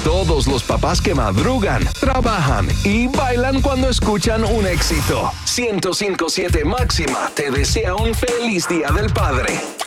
todos los papás que madrugan, trabajan y bailan cuando escuchan un éxito. 105.7 Máxima te desea un feliz Día del Padre.